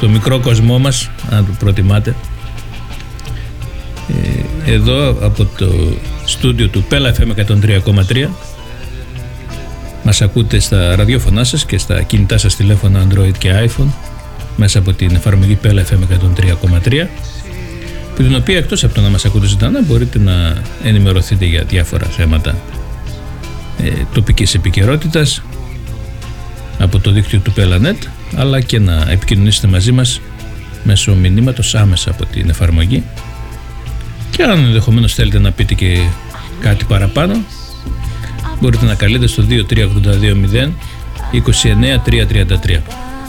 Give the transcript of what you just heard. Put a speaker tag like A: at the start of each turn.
A: στο μικρό κοσμό μας, αν το προτιμάτε. Εδώ από το στούντιο του Pella FM 103,3 μας ακούτε στα ραδιόφωνά σας και στα κινητά σας τηλέφωνα Android και iPhone μέσα από την εφαρμογή Pella FM 103,3, που την οποία εκτός από το να μας ακούτε ζωντανά μπορείτε να ενημερωθείτε για διάφορα θέματα τοπικής επικαιρότητας από το δίκτυο του Pella.net, αλλά και να επικοινωνήσετε μαζί μας μέσω μηνύματος άμεσα από την εφαρμογή, και αν ενδεχομένως θέλετε να πείτε και κάτι παραπάνω μπορείτε να καλείτε στο 2382 0 29 333.